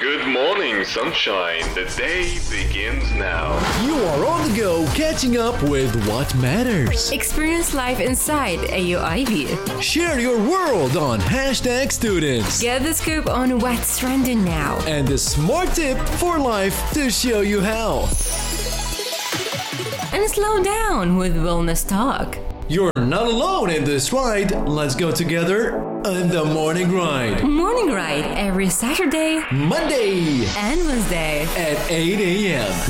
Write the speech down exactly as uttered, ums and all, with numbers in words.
Good morning, sunshine. The day begins now. You are on the go, catching up with what matters. Experience life inside A U I B. Share your world on hashtag students. Get the scoop on what's trending now. And the smart tip for life to show you how. And slow down with wellness talk. You're not alone in this ride. Let's go together on the morning ride. Morning ride every Saturday, Monday and Wednesday at eight a.m.